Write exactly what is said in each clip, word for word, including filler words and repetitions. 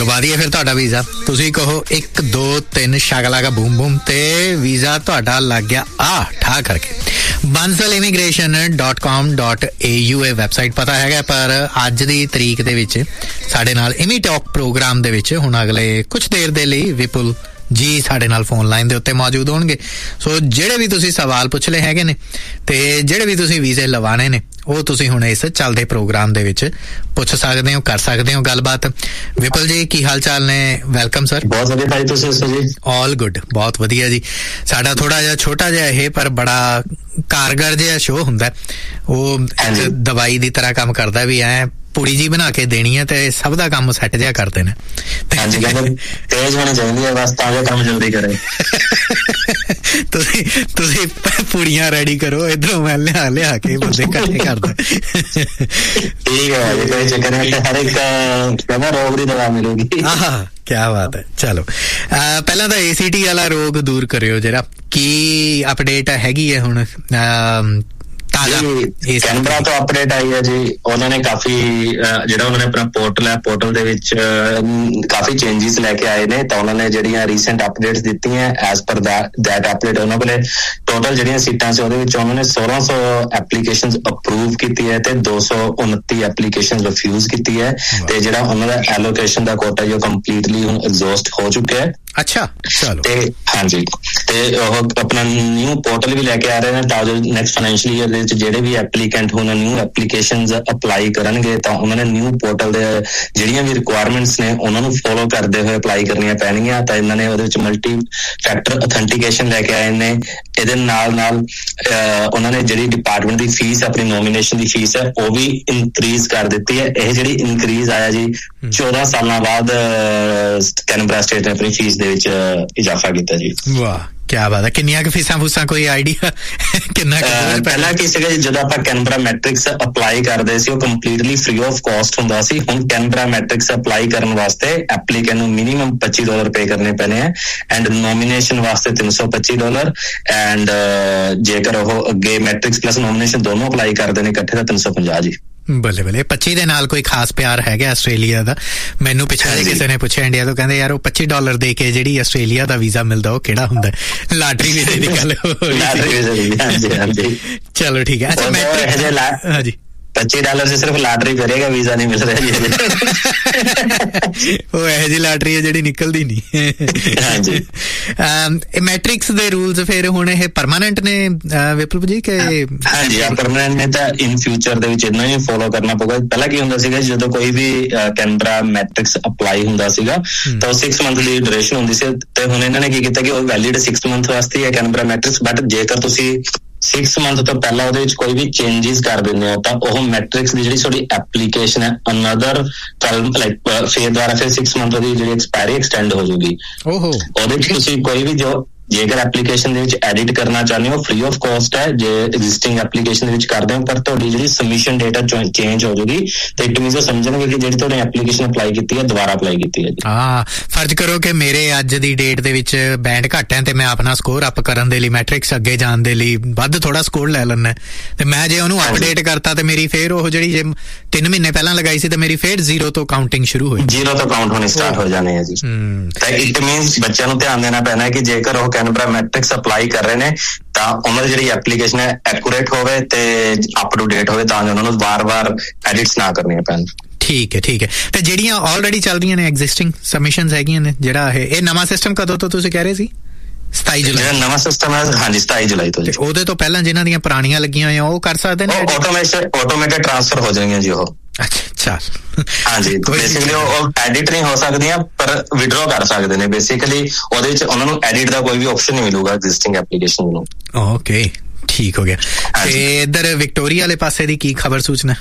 ਲਵਾ ਦਈਏ ਫਿਰ ਤੁਹਾਡਾ ਵੀਜ਼ਾ। ਤੁਸੀਂ ਕਹੋ ਇੱਕ ਦੋ ਤਿੰਨ ਸ਼ਗਲਾਗਾ ਬੂਮ ਬੂਮ ਤੇ ਵੀਜ਼ਾ ਤੁਹਾਡਾ ਲੱਗ ਗਿਆ ਆ ਠਾ ਕਰਕੇ। Bansal immigration dot com dot A you ਇਹ ਵੈਬਸਾਈਟ ਪਤਾ ਹੈਗਾ, ਪਰ ਅੱਜ ਦੀ ਤਰੀਕ ਦੇ ਵਿੱਚ ਸਾਡੇ ਨਾਲ ਇਮੀ ਟਾਕ ਪ੍ਰੋਗਰਾਮ ਦੇ ਵਿੱਚ ਹੁਣ ਅਗਲੇ ਕੁਛ ਦੇਰ ਦੇ ਲਈ ਵਿਪੁਲ ਜੀ ਸਾਡੇ ਨਾਲ ਫੋਨ ਲਾਈਨ ਦੇ ਉੱਤੇ ਮੌਜੂਦ ਹੋਣਗੇ। ਸੋ ਜਿਹੜੇ ਵੀ ਤੁਸੀਂ ਸਵਾਲ ਪੁੱਛ ਲਏ ਹੈਗੇ ਨੇ ਤੇ ਜਿਹੜੇ ਵੀ ਤੁਸੀਂ ਵੀਜ਼ੇ ਲਵਾਣੇ ਨੇ ਉਹ ਤੁਸੀਂ ਹੁਣ ਇਸ ਚੱਲਦੇ ਪ੍ਰੋਗਰਾਮ ਦੇ ਵਿੱਚ ਪੁੱਛ ਸਕਦੇ ਹੋ, ਕਰ ਸਕਦੇ ਹੋ ਗੱਲਬਾਤ। ਵਿਪੁਲ ਜੀ ਕੀ ਹਾਲ ਚਾਲ ਨੇ? Welcome sir. ਬਹੁਤ ਵਧੀਆ ਭਾਈ, ਤੁਸੀਂ ਦੱਸੋ ਜੀ? ਆਲ ਗੁੱਡ, ਬਹੁਤ ਵਧੀਆ ਜੀ। ਸਾਡਾ ਥੋੜਾ ਜਿਹਾ ਛੋਟਾ ਜਿਹਾ ਇਹ ਪਰ ਬੜਾ ਕਾਰਗਰ ਜਿਹਾ ਸ਼ੋਅ ਹੁੰਦਾ, ਉਹ ਦਵਾਈ ਦੀ ਤਰ੍ਹਾਂ ਕੰਮ ਕਰਦਾ ਵੀ ਐ ਪੂੜੀ ਜੀ ਬਣਾ ਕੇ ਦੇਣੀ ਹੈ ਤੇ ਸਭ ਦਾ ਕੰਮ ਸੈੱਟ ਜਿਹਾ ਕਰਦੇ ਨੇ। ਤੇਜ਼ ਹੋਣੀ ਚਾਹੀਦੀ ਹੈ ਬਸ ਤਾਂ ਜੋ ਕੰਮ ਜਲਦੀ ਕਰੇ। ਤੁਸੀਂ ਤੁਸੀਂ ਪੂੜੀਆਂ ਰੈਡੀ ਕਰੋ, ਇੱਧਰੋਂ ਮੈਂ ਲਿਆ ਲਿਆ ਕੇ ਬੰਦੇ ਇਕੱਠੇ ਕਰਦਾ। ਠੀਕ ਹੈ ਜੀ, ਕੋਈ ਚੱਕਰ ਨਹੀਂ, ਹਰ ਇੱਕ ਕਹਿੰਦਾ ਰੋਗ ਦੀ ਦਵਾ ਮਿਲੂਗੀ। ਆਹ ਕਿਆ ਬਾਤ ਹੈ। ਚਲੋ ਪਹਿਲਾਂ ਤਾਂ ਏ ਸੀ ਟੀ ਵਾਲਾ ਰੋਗ ਦੂਰ ਕਰਿਓ ਜਰਾ, ਕੀ ਅਪਡੇਟ ਹੈਗੀ ਹੈ ਹੁਣ? ਕੈਨਬਰਾ ਤੋਂ ਅਪਡੇਟ ਆਈ ਹੈ ਜੀ, ਉਹਨਾਂ ਨੇ ਕਾਫੀ ਜਿਹੜਾ ਉਹਨਾਂ ਨੇ ਆਪਣਾ ਪੋਰਟਲ ਹੈ, ਪੋਰਟਲ ਦੇ ਵਿੱਚ ਕਾਫੀ ਚੇਂਜਿਸ ਲੈ ਕੇ ਆਏ ਨੇ। ਤਾਂ ਉਹਨਾਂ ਨੇ ਜਿਹੜੀਆਂ ਰੀਸੈਂਟ ਅਪਡੇਟਸ ਦਿੱਤੀਆਂ ਐਜ਼ ਪਰ ਦੈਟ ਅਪਡੇਟ ਉਹਨਾਂ ਕੋਲੇ ਟੋਟਲ ਜਿਹੜੀਆਂ ਸੀਟਾਂ ਸੀ ਉਹਦੇ ਵਿੱਚ ਉਹਨਾਂ ਨੇ ਸੋਲਾਂ ਸੌ ਐਪਲੀਕੇਸ਼ਨਸ ਅਪਰੂਵ ਕੀਤੀ ਹੈ ਤੇ ਦੋ ਸੌ ਉਨੱਤੀ ਐਪਲੀਕੇਸ਼ਨ ਰਿਫਿਊਜ਼ ਕੀਤੀ ਹੈ। ਤੇ ਜਿਹੜਾ ਉਹਨਾਂ ਦਾ ਐਲੋਕੇਸ਼ਨ ਦਾ ਕੋਟਾ ਜੋ ਕੰਪਲੀਟਲੀ ਹੁਣ ਐਗਜ਼ੌਸਟ ਹੋ ਚੁੱਕਿਆ ਹੈ। ਅੱਛਾ ਚਲੋ। ਤੇ ਹਾਂਜੀ, ਤੇ ਉਹ ਆਪਣਾ ਨਿਊ ਪੋਰਟਲ ਵੀ ਲੈ ਕੇ ਆ ਰਹੇ ਨੇ ਤਾਂ ਜੋ ਨੈਕਸਟ ਫਾਈਨੈਂਸ਼ੀਅਲ ਈਅਰ ਦੇ ਵਿੱਚ ਜਿਹੜੇ ਵੀ ਐਪਲੀਕੈਂਟ ਹੁਣ ਨਿਊ ਐਪਲੀਕੇਸ਼ਨਸ ਅਪਲਾਈ ਕਰਨਗੇ ਤਾਂ ਉਹਨਾਂ ਨੇ ਨਿਊ ਪੋਰਟਲ ਦੇ ਜਿਹੜੀਆਂ ਵੀ ਰਿਕੁਆਇਰਮੈਂਟਸ ਨੇ ਉਹਨਾਂ ਨੂੰ ਫੋਲੋ ਕਰਦੇ ਹੋਏ ਅਪਲਾਈ ਕਰਨੀਆਂ ਪੈਣਗੀਆਂ। ਤਾਂ ਇਹਨਾਂ ਨੇ ਉਹਦੇ ਵਿੱਚ ਮਲਟੀ ਫੈਕਟਰ ਅਥੈਂਟੀਕੇਸ਼ਨ ਲੈ ਕੇ ਆਏ ਨੇ। ਇਹਦੇ ਨਾਲ ਨਾਲ ਉਹਨਾਂ ਨੇ ਜਿਹੜੀ ਡਿਪਾਰਟਮੈਂਟ ਦੀ ਫੀਸ, ਆਪਣੀ ਨੋਮੀਨੇਸ਼ਨ ਦੀ ਫੀਸ ਹੈ ਉਹ ਵੀ ਇਨਕਰੀਜ਼ ਕਰ ਦਿੱਤੀ ਹੈ। ਇਹ ਜਿਹੜੀ ਇਨਕਰੀਜ਼ ਆਇਆ ਜੀ ਚੌਦਾਂ ਸਾਲਾਂ ਬਾਅਦ ਕੈਨਬਰਾ ਸਟੇਟ ਨੇ ਆਪਣੀ ਫੀਸ ਦੇ ਵਿੱਚ ਇਜ਼ਾਫਾ ਕੀਤਾ ਜੀ। ਵਾਹ ਕਿਆ ਬਾਤ ਹੈ। ਕਿੰਨੀਆਂ ਕੁ ਫੀਸਾਂ ਫੂਸਾਂ ਕੋਈ ਆਈਡੀਆ ਕਿੰਨਾ? ਪਹਿਲਾਂ ਕੀ ਸੀਗਾ ਜਦੋਂ ਆਪਾਂ ਕੈਨਬਰਾ ਮੈਟ੍ਰਿਕਸ ਅਪਲਾਈ ਕਰਦੇ ਸੀ ਉਹ ਕੰਪਲੀਟਲੀ ਫ੍ਰੀ ਆਫ ਕਾਸਟ ਹੁੰਦਾ ਸੀ। ਹੁਣ ਕੈਨਬਰਾ ਮੈਟ੍ਰਿਕਸ ਅਪਲਾਈ ਕਰਨ ਵਾਸਤੇ ਐਪਲੀਕੈਂਟ ਨੂੰ ਮਿਨੀਮਮ ਪੱਚੀ ਡਾਲਰ ਪੇ ਕਰਨੇ ਪੈਣੇ ਹੈ ਐਂਡ ਨੋਮੀਨੇਸ਼ਨ ਵਾਸਤੇ ਤਿੰਨ ਸੌ ਪੱਚੀ ਡਾਲਰ ਐਂਡ ਜੇਕਰ ਉਹ ਅੱਗੇ ਮੈਟ੍ਰਿਕਸ ਪਲੱਸ ਨੋਮੀਨੇਸ਼ਨ ਦੋਨੋਂ ਅਪਲਾਈ ਕਰਦੇ ਨੇ ਇਕੱਠੇ ਤਾਂ ਤਿੰਨ ਸੌ ਪੰਜਾਹ ਜੀ। ਬੱਲੇ ਬੱਲੇ। ਪੱਚੀ ਦੇ ਨਾਲ ਕੋਈ ਖਾਸ ਪਿਆਰ ਹੈਗਾ ਆਸਟ੍ਰੇਲੀਆ ਦਾ? ਮੈਨੂੰ ਪਿੱਛੇ ਕਿਸੇ ਨੇ ਪੁੱਛਿਆ ਇੰਡੀਆ ਤੋਂ, ਕਹਿੰਦੇ ਯਾਰ ਉਹ ਪੱਚੀ ਡਾਲਰ ਦੇ ਕੇ ਜਿਹੜੀ ਆਸਟ੍ਰੇਲੀਆ ਦਾ ਵੀਜ਼ਾ ਮਿਲਦਾ ਉਹ ਕਿਹੜਾ ਹੁੰਦਾ? ਲਾਟਰੀ ਵੀਜ਼ੇ ਦੀ ਗੱਲ ਹੋ। ਚਲੋ ਠੀਕ ਹੈ। ਅੱਛਾ ਮੈਂ ਹਾਂਜੀ ਪੱਚੀ ਡਾਲਰ से सिर्फ लाटरी करेगा, वीजा नहीं मिल रहा है। ਉਹ ਇਹੋ ਜਿਹੀ ਲਾਟਰੀ ਹੈ ਜਿਹੜੀ ਨਿਕਲਦੀ ਨਹੀਂ। ਹਾਂਜੀ। ਮੈਟ੍ਰਿਕਸ ਦੇ ਰੂਲਸ ਫਿਰ ਹੁਣ ਇਹ ਪਰਮਾਨੈਂਟ ਨੇ ਵਿਪਲ ਜੀ ਕਿ? ਹਾਂਜੀ ਪਰਮਾਨੈਂਟ ਨੇ, ਤਾਂ ਇਨ ਫਿਊਚਰ ਦੇ ਵਿੱਚ ਇਹਨਾਂ ਹੀ ਫੋਲੋ ਕਰਨਾ ਪਊਗਾ। ਪਹਿਲਾਂ ਕੀ ਹੁੰਦਾ ਸੀਗਾ ਜਦੋਂ ਕੋਈ ਵੀ ਕੈਨਬਰਾ ਮੈਟ੍ਰਿਕਸ ਅਪਲਾਈ ਹੁੰਦਾ ਸੀਗਾ ਤਾਂ ਉਹ ਸਿਕਸ ਮੰਥ ਦੀ ਡਿਊਰੇਸ਼ਨ ਹੁੰਦੀ ਸੀ ਤੇ ਹੁਣ ਇਹਨਾਂ ਨੇ ਕੀ ਕੀਤਾ ਕਿ ਉਹ ਵੈਲਿਡ ਸਿਕਸ ਮੰਥ ਵਾਸਤੇ ਹੈ ਕੈਨਬਰਾ ਮੈਟ੍ਰਿਕਸ। ਬਟ ਜੇਕਰ ਤੁਸੀਂ ਸਿਕਸ ਮੰਥ ਤੋਂ ਪਹਿਲਾਂ ਉਹਦੇ ਵਿੱਚ ਕੋਈ ਵੀ ਚੇਂਜਿਸ ਕਰ ਦਿੰਦੇ ਹੋ ਤਾਂ ਉਹ ਮੈਟ੍ਰਿਕਸ ਦੀ ਜਿਹੜੀ ਤੁਹਾਡੀ ਐਪਲੀਕੇਸ਼ਨ ਹੈ ਅਨਦਰ ਟਵੈਲਵ ਲਾਈਕ ਫੇਰ ਦੁਆਰਾ ਫਿਰ ਸਿਕਸ ਮੰਥ ਦੀ ਜਿਹੜੀ ਐਕਸਪਾਇਰੀ ਐਕਸਟੈਂਡ ਹੋ ਜਾਊਗੀ। ਉਹਦੇ ਵਿੱਚ ਤੁਸੀਂ ਕੋਈ ਵੀ ਜੋ ਜੇਕਰ ਐਪਲੀਕੇਸ਼ਨ ਦੇ ਵਿੱਚ ਐਡਿਟ ਕਰਨਾ ਚਾਹੁੰਦੇ ਹੋ ਫ੍ਰੀ ਆਫ ਕਾਸਟ ਹੈ, ਜੇ ਐਗਜ਼ਿਸਟਿੰਗ ਐਪਲੀਕੇਸ਼ਨ ਦੇ ਵਿੱਚ ਕਰਦੇ ਹੋ, ਪਰ ਤੁਹਾਡੀ ਜਿਹੜੀ ਸਬਮਿਸ਼ਨ ਡੇਟ ਹੈ ਚੇਂਜ ਹੋ ਜਾਊਗੀ ਤੇ ਇਟ ਮੀਨਸ ਉਹ ਸਮਝਣਗੇ ਕਿ ਜਿਹੜੀ ਤੁਹਾਡੀ ਐਪਲੀਕੇਸ਼ਨ ਅਪਲਾਈ ਕੀਤੀ ਹੈ ਦੁਬਾਰਾ ਅਪਲਾਈ ਕੀਤੀ ਹੈ ਜੀ। ਹਾਂ ਫਰਜ਼ ਕਰੋ ਕਿ ਮੇਰੇ ਅੱਜ ਦੀ ਡੇਟ ਦੇ ਵਿੱਚ ਬੈਂਡ ਘੱਟ ਹੈ ਤੇ ਮੈਂ ਆਪਣਾ ਸਕੋਰ ਅਪ ਕਰਨ ਦੇ ਲਈ ਮੈਟ੍ਰਿਕਸ ਅੱਗੇ ਜਾਣ ਦੇ ਲਈ ਵੱਧ ਥੋੜਾ ਸਕੋਰ ਲੈ ਲੈਣਾ ਤੇ ਮੈਂ ਜੇ ਉਹਨੂੰ ਅਪਡੇਟ ਕਰਤਾ ਤੇ ਮੇਰੀ ਫੇਰ ਉਹ ਜਿਹੜੀ ਜੇ ਤਿੰਨ ਮਹੀਨੇ ਪਹਿਲਾਂ ਲਗਾਈ ਸੀ ਤੇ ਮੇਰੀ ਫੇਰ ਜ਼ੀਰੋ ਤੋਂ ਕਾਊਂਟਿੰਗ ਸ਼ੁਰੂ ਹੋਈ, ਜ਼ੀਰੋ ਤੋਂ ਕਾਊਂਟ ਹੋਣੀ ਸਟਾਰਟ ਹੋ ਜਾਣੇ ਹੈ ਜੀ। ਤਾਂ ਇਟ ਮੀਨਸ ਬੱਚਿਆਂ ਨੂੰ ਧਿਆਨ ਦੇਣਾ ਪੈਣਾ ਹੈ ਕਿ ਜੇਕਰ ਉਹ ਕੈਨਬਰਾ ਮੈਟ੍ਰਿਕਸ ਅਪਲਾਈ ਕਰ ਰਹੇ ਨੇ ਤਾਂ ਉਹਨਾਂ ਦੀ ਜਿਹੜੀ ਐਪਲੀਕੇਸ਼ਨ ਹੈ ਐਕੂਰੇਟ ਹੋਵੇ ਤੇ ਅਪ ਟੂ ਡੇਟ ਹੋਵੇ ਤਾਂ ਜੋ ਉਹਨਾਂ ਨੂੰ ਵਾਰ-ਵਾਰ ਐਡਿਟਸ ਨਾ ਕਰਨੀਆਂ ਪੈਣ। ਠੀਕ ਹੈ ਠੀਕ ਹੈ। ਤੇ ਜਿਹੜੀਆਂ ਆਲਰੇਡੀ ਚੱਲ ਰਹੀਆਂ ਨੇ ਐਗਜ਼ਿਸਟਿੰਗ ਸਬਮਿਸ਼ਨਸ ਹੈਗੀਆਂ ਨੇ, ਜਿਹੜਾ ਇਹ ਇਹ ਨਵਾਂ ਸਿਸਟਮ ਕਦੋਂ ਤੋਂ ਤੁਸੀਂ ਕਹਿ ਰਹੇ ਸੀ? ਸਤਾਈ ਜੁਲਾਈ ਜਿਹੜਾ ਨਵਾਂ ਸਿਸਟਮ ਹੈ? ਹਾਂਜੀ ਸਤਾਈ ਜੁਲਾਈ ਤੋਂ ਜੀ। ਉਹਦੇ ਤੋਂ ਪਹਿਲਾਂ ਜਿਨ੍ਹਾਂ ਦੀਆਂ ਪੁਰਾਣੀਆਂ ਲੱਗੀਆਂ ਹੋਈਆਂ ਉਹ ਕਰ ਸਕਦੇ ਨੇ? ਆਟੋਮੈਟਿਕ ਆਟੋਮੈਟਿਕ ਟ੍ਰਾਂਸਫਰ ਹੋ ਜਾਣਗੀਆਂ ਜੀ ਉਹ। ਅੱਛਾ ਹਾਂਜੀ, ਬੇਸਿਕਲੀ ਉਹ ਐਡਿਟ ਨਹੀਂ ਹੋ ਸਕਦੀਆਂ ਪਰ ਵਿਡਰੋ ਕਰ ਸਕਦੇ ਨੇ। ਬੇਸਿਕਲੀ ਉਹਦੇ ਵਿੱਚ ਉਹਨਾਂ ਨੂੰ ਐਡਿਟ ਦਾ ਕੋਈ ਵੀ ਆਪਸ਼ਨ ਨਹੀਂ ਮਿਲੂਗਾ ਐਗਜ਼ਿਸਟਿੰਗ ਐਪਲੀਕੇਸ਼ਨ ਨੂੰ। ਓਕੇ ਠੀਕ ਹੋ ਗਿਆ। ਤੇ ਇੱਧਰ ਵਿਕਟੋਰੀਆ ਵਾਲੇ ਪਾਸੇ ਦੀ ਕੀ ਖਬਰ ਸੂਚਨਾ?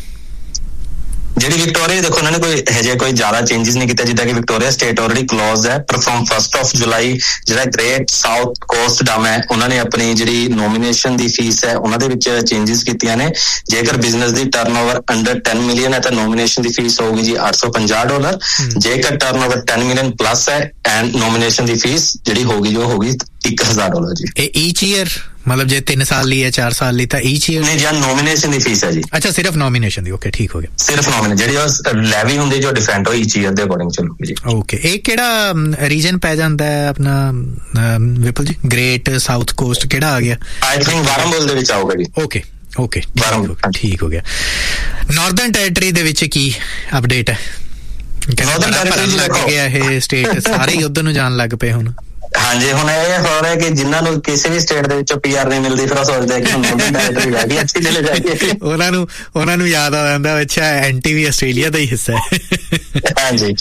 ਜਿਹੜੀ ਵਿਕਟੋਰੀਆ ਦੇਖੋ ਉਹਨਾਂ ਨੇ ਕੋਈ ਹਜੇ ਕੋਈ ਜ਼ਿਆਦਾ ਚੇਂਜਿਸ ਨਹੀਂ ਕੀਤਾ, ਜਿੱਦਾਂ ਕਿ ਵਿਕਟੋਰੀਆ ਸਟੇਟ ਆਲਰੇਡੀ ਕਲੋਜ਼ ਹੈ ਪਰ ਫਰੋਮ ਫਸਟ ਆਫ ਜੁਲਾਈ ਜਿਹੜਾ ਗ੍ਰੇਟ ਸਾਊਥ ਕੋਸਟ ਡਮ ਹੈ ਉਹਨਾਂ ਨੇ ਆਪਣੀ ਜਿਹੜੀ ਨੋਮੀਨੇਸ਼ਨ ਦੀ ਫੀਸ ਹੈ ਉਹਨਾਂ ਦੇ ਵਿੱਚ ਚੇਂਜਿਸ ਕੀਤੀਆਂ ਨੇ। ਜੇਕਰ ਬਿਜ਼ਨਸ ਦੀ ਟਰਨਓਵਰ ਅੰਡਰ ਟੈਨ ਮਿਲੀਅਨ ਹੈ ਤਾਂ ਨੋਮੀਨੇਸ਼ਨ ਦੀ ਫੀਸ ਹੋਊਗੀ ਜੀ ਅੱਠ ਸੌ ਪੰਜਾਹ ਡਾਲਰ। ਜੇਕਰ ਟਰਨਓਵਰ ਟੈਨ ਮਿਲੀਅਨ ਪਲੱਸ ਹੈ ਐਂਡ ਨੋਮੀਨੇਸ਼ਨ ਦੀ ਫੀਸ ਜਿਹੜੀ ਹੋਊਗੀ ਜੋ ਹੋਊਗੀ ਇੱਕ ਹਜ਼ਾਰ ਡਾਲਰ ਜੀ। ਇਹ ਈਚ ਈਅਰ ਮਤਲਬ ਜੇ ਤਿੰਨ ਸਾਲ ਲਈ ਹੈ ਚਾਰ ਸਾਲ ਲਈ ਤਾਂ ਈਚ ਈਅਰ ਨਹੀਂ ਜੀ, ਨੋਮੀਨੇਸ਼ਨ ਦੀ ਫੀਸ ਹੈ ਜੀ। ਅੱਛਾ, ਸਿਰਫ ਨੋਮੀਨੇਸ਼ਨ ਦੀ। ਓਕੇ, ਠੀਕ ਹੋ ਗਿਆ। ਸਿਰਫ ਨੋਮੀਨੇਸ਼ਨ ਜਿਹੜੀ ਉਹ ਲੈਵੀ ਹੁੰਦੀ ਜੋ ਡਿਫਰੈਂਟ ਉਹ ਈਚ ਈਅਰ ਦੇ ਅਕੋਰਡਿੰਗ ਚੱਲੂਗੀ ਜੀ। ਓਕੇ, ਇਹ ਕਿਹੜਾ ਰੀਜਨ ਪੈ ਜਾਂਦਾ ਹੈ ਆਪਣਾ ਵਿਪਲ ਜੀ? ਗ੍ਰੇਟ ਸਾਊਥ ਕੋਸਟ ਕਿਹੜਾ ਆ ਗਿਆ? ਆਈ ਥਿੰਕ ਵਾਰੰਬਲ ਦੇ ਵਿੱਚ ਆਊਗਾ ਜੀ। ਓਕੇ ਓਕੇ, ਠੀਕ ਹੋ ਗਿਆ। ਨਾਰਦਰਨ ਟੈਰੀਟਰੀ ਦੇ ਵਿੱਚ ਕੀ ਅਪਡੇਟ ਹੈ? ਨਾਰਦਰਨ ਟੈਰੀਟਰੀ ਲੱਗ ਗਿਆ ਇਹ ਸਟੇਟ, ਸਾਰੇ ਹੀ ਉਧਰ ਨੂੰ ਜਾਣ ਲੱਗ ਪਏ ਹੁਣ। ਹਾਂਜੀ, ਹੁਣ ਇਹ ਹੋ ਰਿਹਾ ਕਿ ਜਿਨ੍ਹਾਂ ਨੂੰ ਕਿਸੇ ਵੀ ਸਟੇਟ ਦੇ ਵਿੱਚੋਂ ਪੀ ਆਰ ਨਹੀਂ ਮਿਲਦੀ, ਫਿਰ ਉਹ ਸੋਚਦੇ ਕਿ ਨਾਰਦਰਨ ਟੈਰੀਟਰੀ ਰਹਿ ਗਈ, ਅੱਛੀ ਚਲੇ ਜਾਈਏ। ਉਹਨਾਂ ਨੂੰ ਉਹਨਾਂ ਨੂੰ ਯਾਦ ਆ ਜਾਂਦਾ, ਅੱਛਾ ਐਂਟੀ ਵੀ ਆਸਟ੍ਰੇਲੀਆ ਦਾ ਹੀ ਹਿੱਸਾ ਹੈ। ਹਾਂਜੀ,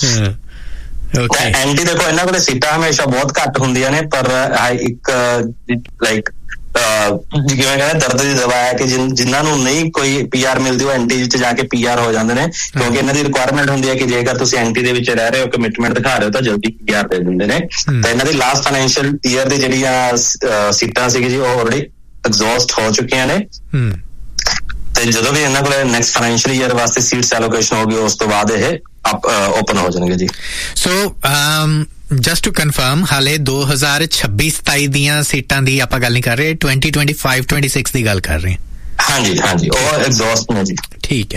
ਐਂਟੀ ਦੇਖੋ ਇਹਨਾਂ ਕੋਲ ਸੀਟਾਂ ਹਮੇਸ਼ਾ ਬਹੁਤ ਘੱਟ ਹੁੰਦੀਆਂ ਨੇ, ਪਰ ਇੱਕ ਲਾਈਕ ਜਿਵੇਂ ਕਹਿੰਦੇ ਦਰਦ ਦੀ ਦਵਾ ਹੈ ਕਿ ਜਿਨ੍ਹਾਂ ਨੂੰ ਨਹੀਂ ਕੋਈ ਪੀ ਆਰ ਮਿਲਦੀ ਉਹ ਐਂਟੀ ਵਿੱਚ ਜਾ ਕੇ ਪੀ ਆਰ ਹੋ ਜਾਂਦੇ ਨੇ, ਕਿਉਂਕਿ ਇਹਨਾਂ ਦੀ ਰਿਕੁਆਇਰਮੈਂਟ ਹੁੰਦੀ ਹੈ ਕਿ ਜੇਕਰ ਤੁਸੀਂ ਐਂਟੀ ਦੇ ਵਿੱਚ ਰਹਿ ਰਹੇ ਹੋ, ਕਮਿਟਮੈਂਟ ਦਿਖਾ ਰਹੇ ਹੋ, ਤਾਂ ਜਲਦੀ ਪੀ ਆਰ ਦੇ ਦਿੰਦੇ ਨੇ। ਤਾਂ ਇਹਨਾਂ ਦੀ ਲਾਸਟ ਫਾਈਨੈਂਸ਼ੀਅਲ ਈਅਰ ਦੀ ਜਿਹੜੀਆਂ ਸੀਟਾਂ ਸੀਗੀ ਜੀ ਉਹ ਆਲਰੇਡੀ ਐਗਜ਼ੌਸਟ ਹੋ ਚੁੱਕੀਆਂ ਨੇ, ਤੇ ਜਦੋਂ ਵੀ ਇਹਨਾਂ ਕੋਲ ਨੈਕਸਟ ਫਾਈਨੈਂਸ਼ੀਅਲ ਈਅਰ ਵਾਸਤੇ ਸੀਟਸ ਐਲੋਕੇਸ਼ਨ ਹੋਗੀ ਉਸ ਤੋਂ ਬਾਅਦ ਇਹ ਓਪਨ ਹੋ ਜਾਣਗੇ ਜੀ। ਸੋ ਜਸਟ ਟੂ ਕਨਫਰਮ, ਹਾਲੇ ਦੋ ਹਜ਼ਾਰ ਛੱਬੀ ਸਤਾਈ ਦੀਆਂ ਸੀਟਾਂ ਦੀ ਆਪਾਂ ਗੱਲ ਨਹੀਂ ਕਰ ਰਹੇ, twenty twenty five twenty six ਦੀ ਗੱਲ ਕਰ ਰਹੇ ਹਾਂ। ਹਾਂਜੀ ਹਾਂਜੀ, ਉਹ ਐਗਜ਼ੌਸਟ ਨੇ ਜੀ। ਠੀਕ ਹੈ।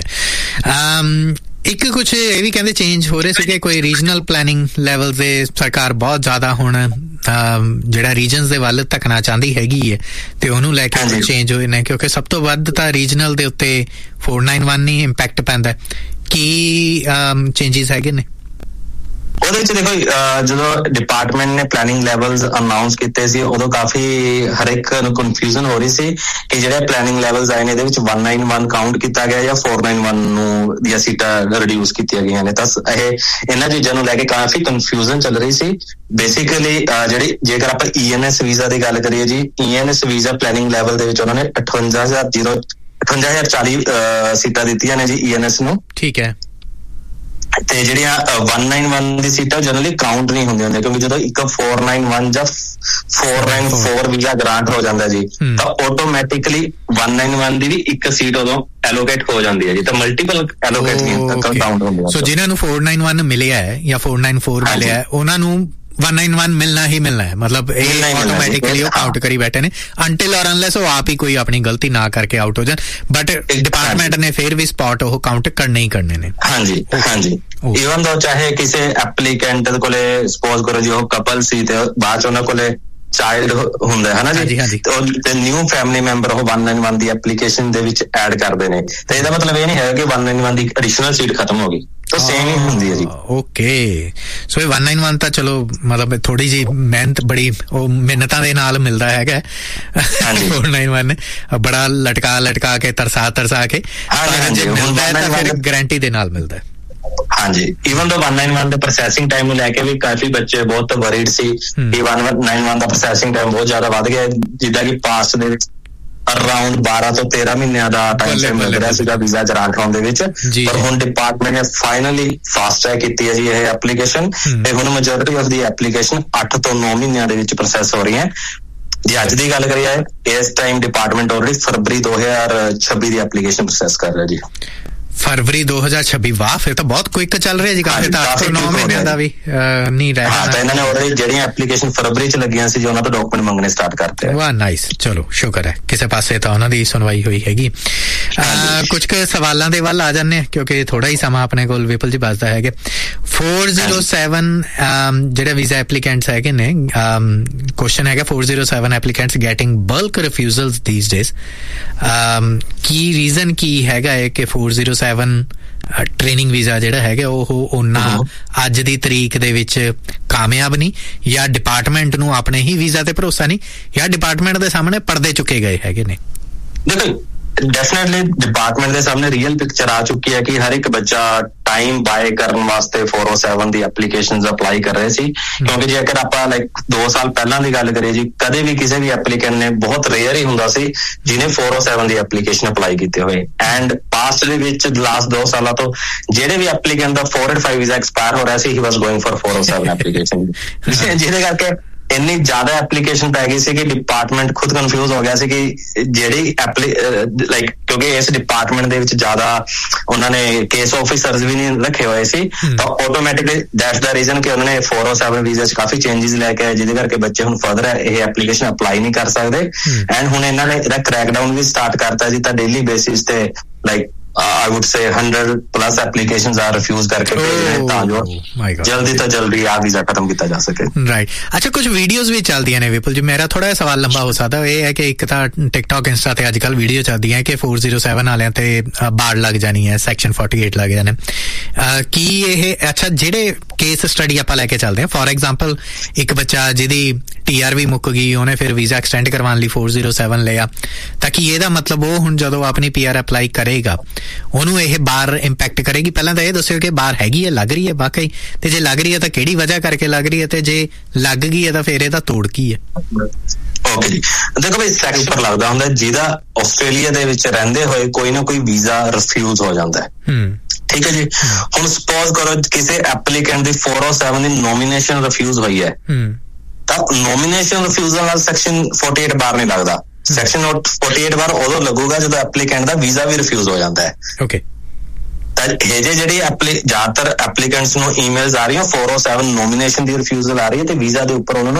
ਇੱਕ ਕੁਛ ਇਹ ਵੀ ਕਹਿੰਦੇ ਚੇਂਜ ਹੋ ਰਹੇ ਸੀਗੇ, ਕੋਈ ਰੀਜਨਲ ਪਲੈਨਿੰਗ ਲੈਵਲ ਤੇ ਸਰਕਾਰ ਬਹੁਤ ਜ਼ਿਆਦਾ ਹੁਣ ਜਿਹੜਾ ਰੀਜਨਸ ਦੇ ਵੱਲ ਧੱਕਣਾ ਚਾਹੁੰਦੀ ਹੈਗੀ ਹੈ, ਤੇ ਉਹਨੂੰ ਲੈ ਕੇ ਚੇਂਜ ਹੋਏ ਨੇ, ਕਿਉਂਕਿ ਸਭ ਤੋਂ ਵੱਧ ਤਾਂ ਰੀਜਨਲ ਦੇ ਉੱਤੇ ਫੋਰ ਨਾਈਨ ਵਨ ਹੀ ਇੰਪੈਕਟ ਪੈਂਦਾ। ਕੀ ਚੇਂਜਿਸ ਹੈਗੇ ਨੇ ਉਹਦੇ ਵਿੱਚ? ਦੇਖੋ, ਜਦੋਂ ਡਿਪਾਰਟਮੈਂਟ ਨੇ ਪਲੈਨਿੰਗ ਲੈਵਲਸ ਅਨਾਉਂਸ ਕੀਤੇ ਸੀ, ਉਦੋਂ ਕਾਫੀ ਹਰ ਇੱਕ ਨੂੰ ਕਨਫਿਊਜ਼ਨ ਹੋ ਰਹੀ ਸੀ ਕਿ ਜਿਹੜੇ ਪਲੈਨਿੰਗ ਲੈਵਲਸ ਆਏ ਨੇ ਇਹਦੇ ਵਿੱਚ ਵਨ ਨਾਈਨ ਵਨ ਕਾਊਂਟ ਕੀਤਾ ਗਿਆ ਜਾਂ ਫੋਰ ਨਾਈਨ ਵਨ ਨੂੰ ਦੀਆਂ ਸੀਟਾਂ ਰਿਡਿਊਸ ਕੀਤੀਆਂ ਗਈਆਂ ਨੇ। ਤਾਂ ਇਹ ਇਹਨਾਂ ਚੀਜ਼ਾਂ ਨੂੰ ਲੈ ਕੇ ਕਾਫੀ ਕਨਫਿਊਜ਼ਨ ਚੱਲ ਰਹੀ ਸੀ। ਬੇਸਿਕਲੀ ਜਿਹੜੀ ਜੇਕਰ ਆਪਾਂ ਈ ਐਨ ਐਸ ਵੀਜ਼ਾ ਦੀ ਗੱਲ ਕਰੀਏ ਜੀ, ਈ N S visa planning level ਦੇ ਵਿੱਚ ਉਹਨਾਂ ਨੇ ਅਠਵੰਜਾ ਹਜ਼ਾਰ ਜੀਰੋ ਅਠਵੰਜਾ ਹਜ਼ਾਰ ਚਾਲੀ ਸੀਟਾਂ ਦਿੱਤੀਆਂ ਨੇ ਜੀ ਈ ਐਨ ਐਸ ਨੂੰ। ਠੀਕ ਹੈ। ਤੇ ਜਿਹੜੀਆਂ ਵਨ ਨਾਈਨ ਵਨ ਦੀ ਸੀਟਾਂ ਜਨਰਲੀ ਕਾਊਂਟ ਨਹੀਂ ਹੁੰਦੀਆਂ ਹੁੰਦੀਆਂ, ਕਿਉਂਕਿ ਜਦੋਂ ਇੱਕ ਫੋਰ ਨਾਈਨ ਵਨ ਜਾਂ four nine four visa grant ਹੋ ਜਾਂਦਾ ਜੀ, ਤਾਂ ਆਟੋਮੈਟਿਕਲੀ ਵਨ ਨਾਈਨ ਵਨ ਦੀ ਵੀ ਇੱਕ ਸੀਟ ਉਦੋਂ ਐਲੋਕੇਟ ਹੋ ਜਾਂਦੀ ਹੈ ਜੀ। ਤਾਂ ਮਲਟੀਪਲ ਐਲੋਕੇਟ ਨਹੀਂ ਕਾਊਂਟ ਹੁੰਦੀਆਂ। ਸੋ ਜਿਨ੍ਹਾਂ ਨੂੰ ਫੋਰ ਨਾਈਨ ਵਨ ਮਿਲਿਆ ਹੈ ਜਾਂ ਫੋਰ ਨਾਈਨ ਫੋਰ ਮਿਲਿਆ ਹੈ, ਉਹਨਾਂ ਨੂੰ ਵਨ ਨਾਈਨ ਵਨ ਮਿਲਣਾ ਹੀ ਮਿਲਣਾ ਹੈ, ਮਤਲਬ ਇਹ ਆਟੋਮੈਟਿਕਲੀ ਉਹ ਕਾਊਂਟ ਕਰੀ ਬੈਠੇ ਨੇ ਅੰਟਿਲ ਔਰ ਅਨਲੈਸ ਉਹ ਆਪ ਹੀ ਕੋਈ ਆਪਣੀ ਗਲਤੀ ਨਾ ਕਰਕੇ ਆਊਟ ਹੋ ਜਾਣ, ਬਟ ਡਿਪਾਰਟਮੈਂਟ ਨੇ ਫਿਰ ਵੀ ਸਪੌਟ ਉਹ ਕਾਊਂਟ ਕਰਨੇ ਹੀ ਕਰਨੇ ਨੇ। ਹਾਂਜੀ ਹਾਂਜੀ, ਈਵਨ ਦੋ ਚਾਹੇ ਕਿਸੇ ਐਪਲੀਕੈਂਟ ਕੋਲੇ ਸਪੋਜ਼ ਕਰੋ ਜੀ ਉਹ ਕਪਲ ਸੀ ਤੇ ਬਾਅਦ ਚ ਉਹਨਾਂ ਕੋਲੇ ਚਾਈਲਡ ਹੁੰਦਾ ਹੈ ਨਾ ਜੀ, ਤੇ ਨਿਊ ਫੈਮਿਲੀ ਮੈਂਬਰ ਉਹ ਵਨ ਨਾਈਨ ਵਨ ਦੀ ਐਪਲੀਕੇਸ਼ਨ ਦੇ ਵਿੱਚ ਐਡ ਕਰਦੇ ਨੇ, ਤੇ ਇਹਦਾ ਮਤਲਬ ਇਹ ਨਹੀਂ ਹੈ ਕਿ ਵਨ ਨਾਈਨ ਵਨ ਦੀ ਐਡੀਸ਼ਨਲ ਸੀਟ ਖਤਮ ਹੋ ਗਈ, ਤਾਂ ਸੇਮ ਹੀ ਹੁੰਦੀ ਹੈ ਜੀ। ਓਕੇ, ਸੋ ਇਹ ਵਨ ਨਾਈਨ ਵਨ ਤਾਂ ਚਲੋ ਮਤਲਬ ਥੋੜੀ ਜਿਹੀ ਮਿਹਨਤ ਬੜੀ ਉਹ ਮਿਹਨਤਾਂ ਦੇ ਨਾਲ ਮਿਲਦਾ ਹੈਗਾ। ਫੋਰ ਨਾਈਨ ਵਨ ਬੜਾ ਲਟਕਾ ਲਟਕਾ ਕੇ ਤਰਸਾ ਤਰਸਾ ਕੇ ਮਿਲਦਾ ਹੈ, ਤਾਂ ਫਿਰ ਗਰੰਟੀ ਦੇ ਨਾਲ ਮਿਲਦਾ ਹੈ। ਹਾਂਜੀ, ਈਵਨ ਦੋ ਵਨ ਨਾਈਨ ਵਨ ਦੇ ਪ੍ਰੋਸੈਸਿੰਗ ਟਾਈਮ ਨੂੰ ਲੈ ਕੇ ਵੀ ਕਾਫੀ ਬੱਚੇ ਬਹੁਤ ਵਰੀਡ ਸੀ ਕਿ ਵਨ ਨਾਈਨ ਵਨ ਦਾ ਪ੍ਰੋਸੈਸਿੰਗ ਟਾਈਮ ਬਹੁਤ ਜ਼ਿਆਦਾ ਵੱਧ ਗਿਆ, ਜਿੱਦਾਂ ਕਿ ਪਾਸਟ ਦੇ ਵਿੱਚ ਅਰਾਊਂਡ ਬਾਰਾਂ ਤੋਂ ਤੇਰਾਂ ਮਹੀਨਿਆਂ ਦਾ ਟਾਈਮ ਫਰੇਮ ਮਿਲ ਰਿਹਾ ਸੀਗਾ ਵੀਜ਼ਾ ਗ੍ਰਾਂਟ ਹੋਣ ਦੇ ਵਿੱਚ, ਪਰ ਹੁਣ ਡਿਪਾਰਟਮੈਂਟ ਨੇ ਫਾਈਨਲੀ ਫਾਸਟ ਟਰੈਕ ਕੀਤੀ ਹੈ ਜੀ ਇਹ ਐਪਲੀਕੇਸ਼ਨ, ਤੇ ਹੁਣ ਮੈਜੋਰਿਟੀ ਆਫ ਦੀ ਐਪਲੀਕੇਸ਼ਨ ਅੱਠ ਤੋਂ ਨੌ ਮਹੀਨਿਆਂ ਦੇ ਵਿੱਚ ਪ੍ਰੋਸੈਸ ਹੋ ਰਹੀ ਹੈ। ਜੇ ਅੱਜ ਦੀ ਗੱਲ ਕਰੀਏ, ਇਸ ਟਾਈਮ ਡਿਪਾਰਟਮੈਂਟ ਆਲਰੇਡੀ ਫਰਵਰੀ ਦੋ ਹਜ਼ਾਰ ਛੱਬੀ ਦੀ ਐਪਲੀਕੇਸ਼ਨ ਪ੍ਰੋਸੈਸ ਕਰ ਰਿਹਾ ਜੀ। ਫਰਵਰੀ ਦੋ ਹਜ਼ਾਰ ਛੱਬੀ, ਵਾਹ, ਫਿਰ ਤਾਂ ਬਹੁਤ ਕੁਇਕ ਚੱਲ ਰਿਹਾ ਜੀ, ਕਾਫੀ ਤਾਂ ਅੱਠ ਤੋਂ ਨੌ ਮਹੀਨਿਆਂ ਦਾ ਵੀ ਨਹੀਂ ਰਹਿ ਗਿਆ। ਤਾਂ ਇਹਨਾਂ ਨੇ ਆਲਰੇਡੀ ਜਿਹੜੀਆਂ ਐਪਲੀਕੇਸ਼ਨ ਫਰਵਰੀ ਚ ਲੱਗੀਆਂ ਸੀ ਜੀ ਉਹਨਾਂ ਤੋਂ ਡਾਕੂਮੈਂਟ ਮੰਗਣੇ ਸਟਾਰਟ ਕਰਤੇ। ਵਾਹ, ਨਾਈਸ, ਚਲੋ ਸ਼ੁਕਰ ਹੈ ਕਿਸੇ ਪਾਸੇ ਤਾਂ ਉਹਨਾਂ ਦੀ ਸੁਣਵਾਈ ਹੋਈ ਹੈਗੀ। ਕੁਝ ਕੁ ਸਵਾਲਾਂ ਦੇ ਵੱਲ ਆ ਜਾਂਦੇ ਆ ਕਿਉਂਕਿ ਥੋੜਾ ਹੀ ਸਮਾਂ ਆਪਣੇ ਕੋਲ ਵਿਪਲ ਜੀ ਬਚਦਾ ਹੈਗੇ। ਫੋਰ ਜ਼ੀਰੋ ਸੈਵਨ ਜਿਹੜੇ ਵੀਜ਼ਾ ਐਪਲੀਕੈਂਟਸ ਹੈਗੇ ਨੇ, ਕੁਐਸਚਨ ਹੈਗਾ four zero seven applicants getting bulk refusals these days, Ki reason ਕੀ ਹੈਗਾ ਹੈ ਕਿ four zero seven training visa ਜਿਹੜਾ ਹੈਗਾ ਉਹ ਉਹਨਾਂ ਅੱਜ ਦੀ ਤਰੀਕ ਦੇ ਵਿੱਚ ਕਾਮਯਾਬ ਨਹੀਂ, ਜਾਂ ਡਿਪਾਰਟਮੈਂਟ ਨੂੰ ਆਪਣੇ ਹੀ ਵੀਜ਼ਾ ਤੇ ਭਰੋਸਾ ਨਹੀਂ, ਜਾਂ ਡਿਪਾਰਟਮੈਂਟ ਦੇ ਸਾਹਮਣੇ ਪਰਦੇ ਚੁੱਕੇ ਗਏ ਹੈਗੇ ਨੇ? ਦੇਖੋ, ਡੈਫੀਨੇਟਲੀ ਡਿਪਾਰਟਮੈਂਟ ਦੇ ਸਾਹਮਣੇ ਰੀਅਲ ਪਿਕਚਰ ਆ ਚੁੱਕੀ ਹੈ ਕਿ ਹਰ ਇੱਕ ਬੱਚਾ ਟਾਈਮ ਬਾਏ ਕਰਨ ਵਾਸਤੇ ਫੋਰ ਓ ਸੈਵਨ ਦੀ ਐਪਲੀਕੇਸ਼ਨਸ ਅਪਲਾਈ ਕਰ ਰਹੇ ਸੀ, ਕਿਉਂਕਿ ਜੇਕਰ ਆਪਾਂ ਲਾਈਕ ਦੋ ਸਾਲ ਪਹਿਲਾਂ ਦੀ ਗੱਲ ਕਰੀਏ ਜੀ, ਕਦੇ ਵੀ ਕਿਸੇ ਵੀ ਐਪਲੀਕੈਂਟ ਨੇ, ਬਹੁਤ ਰੇਅਰ ਹੀ ਹੁੰਦਾ ਸੀ ਜਿਹਨੇ ਫੋਰ ਓ ਸੈਵਨ ਦੀ ਐਪਲੀਕੇਸ਼ਨ ਅਪਲਾਈ ਕੀਤੇ ਹੋਏ। ਐਂਡ ਪਾਸਟ ਦੇ ਵਿੱਚ ਲਾਸਟ ਦੋ ਸਾਲਾਂ ਤੋਂ ਜਿਹੜੇ ਵੀ ਐਪਲੀਕੈਂਟ ਦਾ four eight five visa expire ਹੋ ਰਿਹਾ ਸੀ, ਹੀ ਵਾਸ going for four O seven application, ਜਿਹਦੇ ਕਰਕੇ ਇੰਨੀ ਜ਼ਿਆਦਾ ਐਪਲੀਕੇਸ਼ਨ ਪੈ ਗਈ ਸੀ ਕਿ ਡਿਪਾਰਟਮੈਂਟ ਖੁਦ ਕਨਫਿਊਜ਼ ਹੋ ਗਿਆ ਸੀ ਕਿ ਜਿਹੜੀ ਐਪਲੀ ਲਾਈਕ ਕਿਉਂਕਿ ਇਸ ਡਿਪਾਰਟਮੈਂਟ ਦੇ ਵਿੱਚ ਜ਼ਿਆਦਾ ਉਹਨਾਂ ਨੇ ਕੇਸ ਆਫਿਸਰਸ ਵੀ ਨਹੀਂ ਰੱਖੇ ਹੋਏ ਸੀ, ਤਾਂ ਆਟੋਮੈਟਿਕਲੀ ਦੈਟਸ ਦਾ ਰੀਜ਼ਨ ਕਿ ਉਹਨਾਂ ਨੇ four oh seven ਵੀਜ਼ੇ 'ਚ ਕਾਫੀ ਚੇਂਜਿਸ ਲੈ ਕੇ ਆਏ, ਜਿਹਦੇ ਕਰਕੇ ਬੱਚੇ ਹੁਣ ਫਰਦਰ ਇਹ ਐਪਲੀਕੇਸ਼ਨ ਅਪਲਾਈ ਨਹੀਂ ਕਰ ਸਕਦੇ। ਐਂਡ ਹੁਣ ਇਹਨਾਂ ਨੇ ਇਹਦਾ ਕ੍ਰੈਕਡਾਊਨ ਵੀ ਸਟਾਰਟ ਕਰਤਾ ਜੀ, ਤਾਂ ਡੇਲੀ ਬੇਸਿਸ ਤੇ like I would say one hundred plus applications are refused करके ਤਾਂ ਜੋ ਜਲਦੀ ਤੋਂ ਜਲਦੀ ਆ ਵੀਜ਼ਾ ਖਤਮ ਕੀਤਾ ਜਾ ਸਕੇ। ਰਾਈਟ, ਅੱਛਾ ਕੁਝ ਵੀਡੀਓਜ਼ ਵੀ ਚੱਲਦੀਆਂ ਨੇ ਵਿਪੁਲ ਜੀ, ਮੇਰਾ ਥੋੜਾ ਜਿਹਾ ਸਵਾਲ ਲੰਬਾ ਹੋ ਸਕਦਾ, ਇਹ ਹੈ ਕਿ ਇੱਕ ਤਾਂ ਟਿਕਟੌਕ ਇੰਸਟਾ ਤੇ ਅੱਜ ਕੱਲ੍ਹ ਵੀਡੀਓ ਚੱਲਦੀਆਂ ਕਿ four oh seven ਵਾਲਿਆਂ ਤੇ ਬਾੜ ਲੱਗ ਜਾਣੀ ਹੈ, ਸੈਕਸ਼ਨ forty-eight ਲੱਗ ਜਾਣੇ, ਕੀ ਇਹ ਅੱਛਾ ਜਿਹੜੇ ਕੇਸ ਸਟੱਡੀ ਆਪਾਂ ਲੈ ਕੇ ਚੱਲਦੇ ਹਾਂ, ਫੋਰ ਐਗਜ਼ਾਮਪਲ ਇੱਕ ਬੱਚਾ ਜਿਹਦੀ ਟੀ ਆਰ ਵੀ ਮੁੱਕ ਗਈ, ਉਹਨੇ ਫਿਰ ਵੀਜ਼ਾ ਐਕਸਟੈਂਡ ਕਰਵਾਉਣ ਲਈ four oh seven ਲਿਆ, ਤਾਂ ਕੀ ਇਹਦਾ ਮਤਲਬ ਉਹ ਹੁਣ ਜਦੋਂ ਆਪਣੀ ਪੀ ਆਰ ਅਪਲਾਈ ਕਰੇਗਾ ਉਹਨੂੰ ਇਹ ਬਾਰ ਇੰਪੈਕਟ ਕਰੇਗੀ? ਪਹਿਲਾਂ ਤਾਂ ਇਹ ਦੱਸਿਓ ਕਿ ਬਾਰ ਹੈਗੀ ਹੈ, ਲੱਗ ਰਹੀ ਹੈ ਵਾਕਈ, ਤੇ ਜੇ ਲੱਗ ਰਹੀ ਹੈ ਤਾਂ ਕਿਹੜੀ ਵਜ੍ਹਾ ਕਰਕੇ ਲੱਗ ਰਹੀ ਹੈ, ਤੇ ਜੇ ਲੱਗ ਗਈ ਹੈ ਤਾਂ ਫਿਰ ਇਹਦਾ ਤੋੜ ਕੀ ਹੈ? ਓਕੇ ਜੀ, ਦੇਖੋ ਬਈ ਸੈਕਸ਼ਨ ਪਰ ਲੱਗਦਾ ਹੁੰਦਾ ਜਿਹਦਾ ਆਸਟ੍ਰੇਲੀਆ ਦੇ ਵਿੱਚ ਰਹਿੰਦੇ ਹੋਏ ਕੋਈ ਨਾ ਕੋਈ ਵੀਜ਼ਾ ਰਿਫਿਊਜ਼ ਹੋ ਜਾਂਦਾ ਹੈ, ਠੀਕ ਹੈ ਜੀ। ਹੁਣ ਸਪੋਜ਼ ਕਰੋ ਕਿਸੇ ਐਪਲੀਕੈਂਟ ਦੀ four oh seven ਦੀ ਨੋਮੀਨੇਸ਼ਨ ਰਿਫਿਊਜ਼ ਹੋਈ ਹੈ, ਤਾਂ ਨੋਮੀਨੇਸ਼ਨ ਰਿਫਿਊਜ਼ਲ ਨਾਲ ਸੈਕਸ਼ਨ forty-eight ਬਾਰ ਨਹੀਂ ਲੱਗਦਾ। ਸੈਕਸ਼ਨ forty-eight ਬਾਰ ਉਦੋਂ ਲੱਗੂਗਾ ਜਦੋਂ ਐਪਲੀਕੈਂਟ ਦਾ ਵੀਜ਼ਾ ਵੀ ਰਿਫਿਊਜ਼ ਹੋ ਜਾਂਦਾ ਹੈ। ਓਕੇ, ਤਾਂ ਇਹ ਜੇ ਜਿਹੜੀ ਜ਼ਿਆਦਾਤਰ ਐਪਲੀਕੈਂਟਸ ਨੂੰ ਈਮੇਲਸ ਆ ਰਹੀਆਂ four oh seven ਨੋਮੀਨੇਸ਼ਨ ਦੀ ਰਿਫਿਊਜ਼ਲ ਆ ਰਹੀ ਹੈ ਤੇ ਵੀਜ਼ਾ ਦੇ ਉੱਪਰ ਉਹਨਾਂ ਨੂੰ